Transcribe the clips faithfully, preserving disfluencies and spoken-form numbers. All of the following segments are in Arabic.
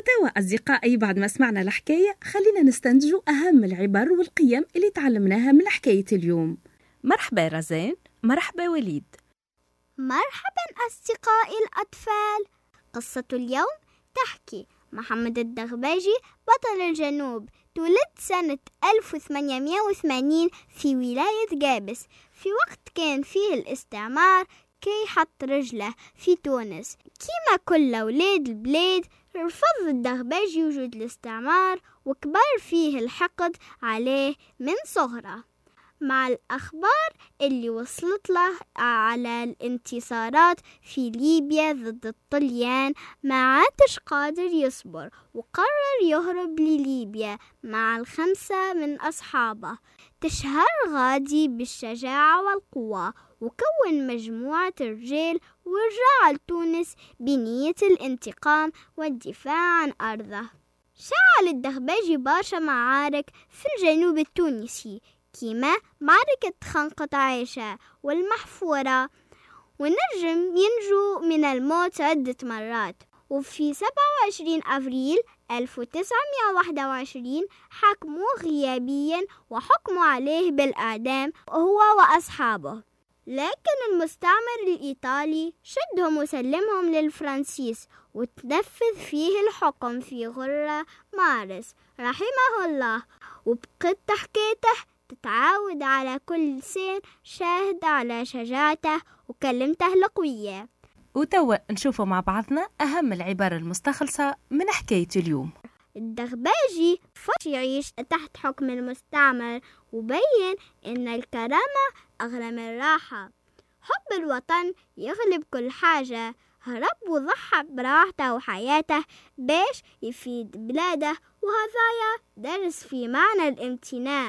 وتوا أصدقائي بعد ما سمعنا الحكاية خلينا نستنتجوا أهم العبر والقيم اللي تعلمناها من حكاية اليوم. مرحبا رزان. مرحبا وليد. مرحبا أصدقائي الأطفال. قصة اليوم تحكي محمد الدغباجي بطل الجنوب، تولد سنة ألف وثمانمائة وثمانين في ولاية جابس في وقت كان فيه الاستعمار كي حط رجله في تونس. كما كل أولاد البلاد رفض الدغباجي وجود الاستعمار وكبر فيه الحقد عليه من صغره. مع الأخبار اللي وصلت له على الانتصارات في ليبيا ضد الطليان ما عادش قادر يصبر وقرر يهرب لليبيا مع الخمسة من أصحابه. تشهر غادي بالشجاعة والقوة وكون مجموعة رجال ورجع لتونس بنية الانتقام والدفاع عن أرضه. شعل الدغباجي برشا معارك في الجنوب التونسي كيما معركة خنقة عيشة والمحفورة، ونجم ينجو من الموت عدة مرات. وفي سبعة وعشرين أبريل ألف وتسعمائة وواحد وعشرين حكموه غيابيا وحكموا عليه بالإعدام هو وأصحابه، لكن المستعمر الإيطالي شدهم وسلمهم للفرنسيس وتنفذ فيه الحكم في غرة مارس رحمه الله. وبقت حكايته تتعاود على كل سين شاهد على شجاعته وكلمته القوية. وتوا نشوفوا مع بعضنا أهم العبارة المستخلصة من حكاية اليوم. الدغباجي فش يعيش تحت حكم المستعمر وبين إن الكرامة أغلى من الراحة. حب الوطن يغلب كل حاجة. هرب وضحى براحته وحياته باش يفيد بلاده، وهذايا درس في معنى الامتناع.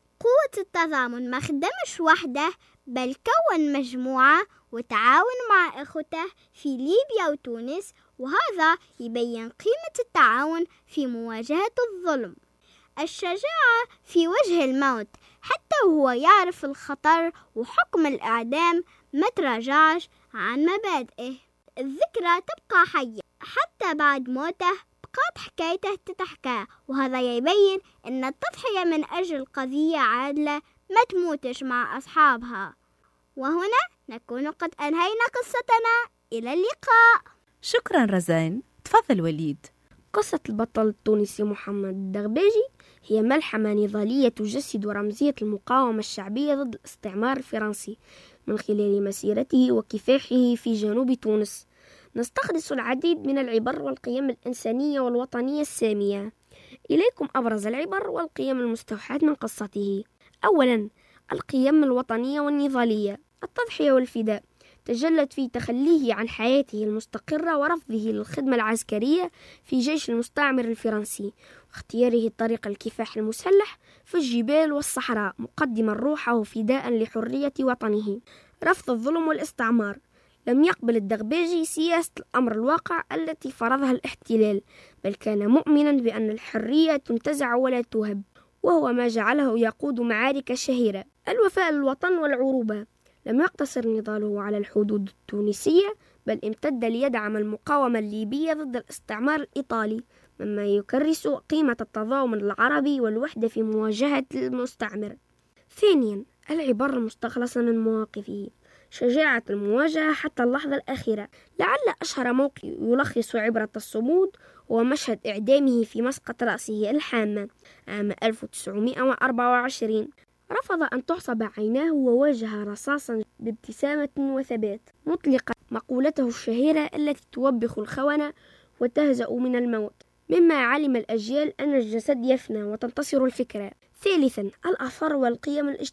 قوة التضامن ما خدمش وحده بل كون مجموعة وتعاون مع إخوته في ليبيا وتونس، وهذا يبين قيمة التعاون في مواجهة الظلم. الشجاعة في وجه الموت حتى وهو يعرف الخطر وحكم الإعدام ما تراجعش عن مبادئه. الذكرى تبقى حية حتى بعد موته، بقات حكايته تتحكى، وهذا يبين أن التضحية من أجل قضية عادلة ما تموتش مع أصحابها. وهنا نكون قد أنهينا قصتنا. إلى اللقاء. شكرا رزان. تفضل وليد. قصة البطل التونسي محمد الدغباجي هي ملحمة نضالية تجسد رمزية المقاومة الشعبية ضد الاستعمار الفرنسي من خلال مسيرته وكفاحه في جنوب تونس. نستخلص العديد من العبر والقيم الإنسانية والوطنية السامية. إليكم أبرز العبر والقيم المستوحاة من قصته. أولا، القيم الوطنية والنضالية. التضحية والفداء تجلت في تخليه عن حياته المستقرة ورفضه للخدمة العسكرية في جيش المستعمر الفرنسي، واختياره الطريق الكفاح المسلح في الجبال والصحراء مقدما روحه فداء لحرية وطنه. رفض الظلم والاستعمار. لم يقبل الدغباجي سياسة الأمر الواقع التي فرضها الاحتلال، بل كان مؤمنا بأن الحرية تنتزع ولا توهب، وهو ما جعله يقود معارك شهيرة. الوفاء للوطن والعروبة. لم يقتصر نضاله على الحدود التونسية، بل امتد ليدعم المقاومة الليبية ضد الاستعمار الإيطالي، مما يكرس قيمة التضامن العربي والوحدة في مواجهة المستعمر. ثانيا، العبر المستخلصة من مواقفه. شجاعة المواجهة حتى اللحظة الأخيرة. لعل أشهر موقف يلخص عبرة الصمود هو مشهد إعدامه في مسقط رأسه الحامة عام ألف وتسعمائة وأربعة وعشرين. رفض أن تعصب عيناه وواجه رصاصا بابتسامة وثبات، مطلقا مقولته الشهيرة التي توبخ الخونة وتهزأ من الموت، مما علم الأجيال أن الجسد يفنى وتنتصر الفكرة. ثالثا، الآثار والقيم الاجتماعية.